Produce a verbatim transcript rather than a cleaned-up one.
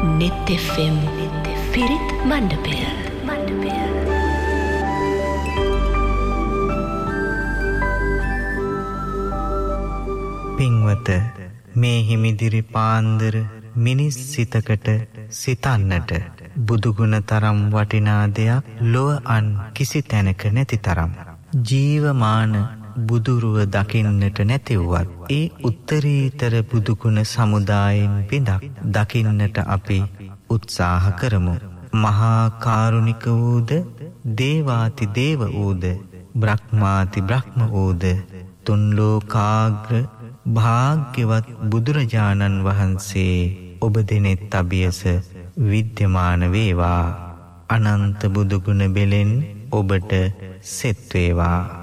Net F M පිරිත් මණ්ඩපය මණ්ඩපය පින්වත මේ හිමිදිරි පාන්දර මිනිස් සිතකට සිතන්නට බුදුගුණ තරම් වටිනා දෙයක් ලොව අන් කිසි තැනක නැති තරම් ජීවමාන බුදුරුව දකින්නට නැතිවුවත් ඒ උත්තරීතර බුදුගුණ සමුදායෙන් බිඳක් දකින්නට අපි උත්සාහ කරමු. මහා කාරුණික වූද දේවාති දේව වූද බ්‍රහ්මාති බ්‍රහ්ම වූද තුන් ලෝකාග්‍ර භාග්‍යවත් බුදුරජාණන් වහන්සේ ඔබ දෙනෙත් අභියස විද්‍යමාන වේවා. අනන්ත බුදුගුණ බෙලෙන් ඔබට සෙත් වේවා.